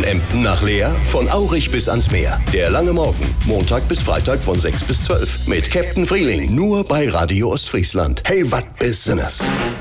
Emden nach Leer, von Aurich bis ans Meer. Der lange Morgen, Montag bis Freitag von 6 bis 12. Mit Captain Frieling, nur bei Radio Ostfriesland. Hey, wat bist du?